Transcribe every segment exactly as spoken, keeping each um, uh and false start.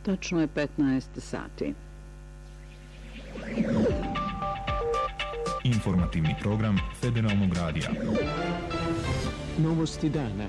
Tačno je petnaest sati. Informativni program Federalnog radija. Novosti dana.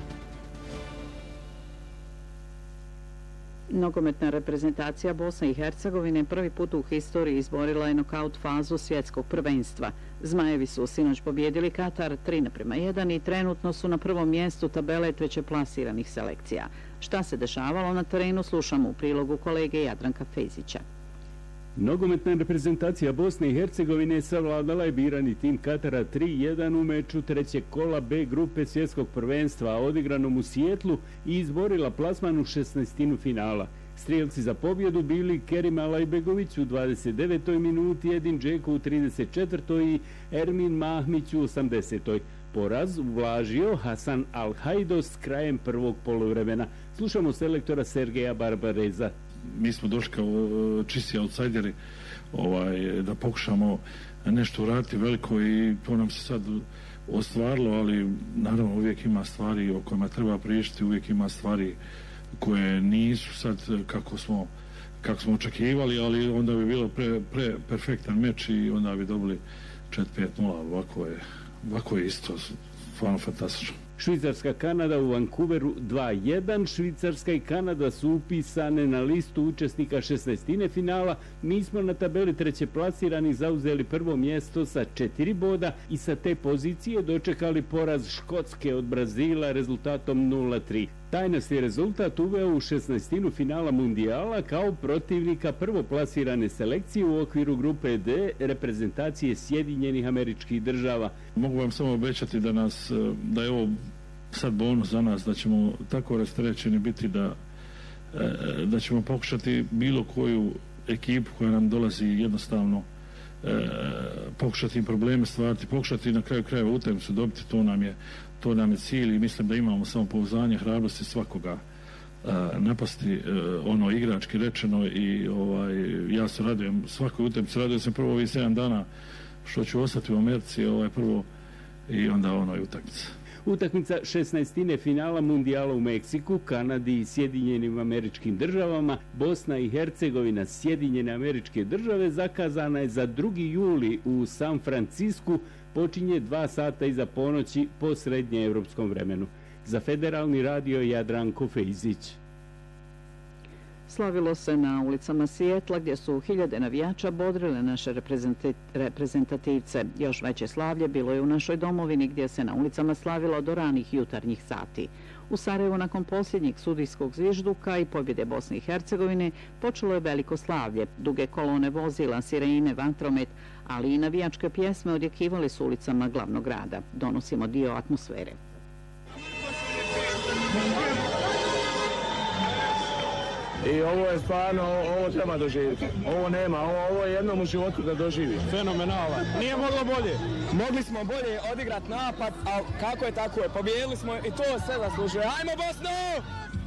Nogometna reprezentacija Bosne i Hercegovine prvi put u historiji izborila je nokaut fazu svjetskog prvenstva. Zmajevi su sinoć pobjedili Katar tri naprema jedan i trenutno su na prvom mjestu tabele treće plasiranih selekcija. Šta se dešavalo na terenu slušamo u prilogu kolege Jadranka Fejzića. Nogometna reprezentacija Bosne i Hercegovine savladala je birani tim Katara tri jedan u meču trećeg kola B grupe svjetskog prvenstva odigranom u Sijetlu i izborila plasman u šesnaestinu finala. Strijelci za pobjedu bili Kerim Alajbegović u dvadeset devetoj minuti, Edin Džeko u trideset četvrtoj i Ermin Mahmić u osamdesetoj Poraz uvlažio Hasan Al-Hajdos krajem prvog poluvremena. Slušamo selektora Sergeja Barbareza. Mi smo došli kao čisti outsideri ovaj, da pokušamo nešto uraditi veliko i to nam se sad ostvarilo, ali naravno uvijek ima stvari o kojima treba pričati, uvijek ima stvari koje nisu sad kako smo, kako smo očekivali, ali onda bi bilo pre, pre perfektan meč i onda bi dobili četiri pet nula, ovako je, ovako je isto stvarno fantastično. Švicarska-Kanada u Vancouveru dva jedan. Švicarska i Kanada su upisane na listu učesnika šesnaestine finala. Mi smo na tabeli treće plasirani zauzeli prvo mjesto sa četiri boda i sa te pozicije dočekali poraz Škotske od Brazila rezultatom nula tri. Taj nas je rezultat uveo u šesnaestinu finala mundijala kao protivnika prvoplasirane selekcije u okviru grupe D reprezentacije Sjedinjenih Američkih Država. Mogu vam samo obećati da nas, da je ovo sad bonus za nas, da ćemo tako rasterećeni biti da, da ćemo pokušati bilo koju ekipu koja nam dolazi jednostavno pokušati im probleme stvarati, pokušati na kraju krajeva utakmicu dobiti, to nam je to nam je cilj i mislim da imamo samo pouzdanje, hrabrosti svakoga napasti, ono igrački rečeno i ovaj, ja se radujem svakoj utakmici, radujem se prvo ovih sedam dana što ću ostati u Americi, ovaj prvo i onda ono je utakmica. Utakmica šesnaestine finala mundijala u Meksiku, Kanadi i Sjedinjenim Američkim Državama, Bosna i Hercegovina, Sjedinjene Američke Države zakazana je za drugi juli u San Francisku, počinje dva sata iza ponoći po srednjeevropskom vremenu. Za Federalni radio Jadranko Fejzić. Slavilo se na ulicama Sijetla gdje su hiljade navijača bodrile naše reprezentativce. Još veće slavlje bilo je u našoj domovini gdje se na ulicama slavilo do ranih jutarnjih sati. U Sarajevu nakon posljednjeg sudijskog zvižduka i pobjede Bosne i Hercegovine počelo je veliko slavlje. Duge kolone vozila, sirene, vatromet, ali i navijačke pjesme odjekivale su ulicama glavnog grada. Donosimo dio atmosfere. I ovo je stvarno, ovo treba doživjeti. Ovo nema, ovo, ovo je jednom u životu da doživi. Fenomenalno. Nije moglo bolje. Mogli smo bolje odigrati napad, a kako je tako je. Pobijedili smo i to sve zaslužuje. Ajmo Bosnu!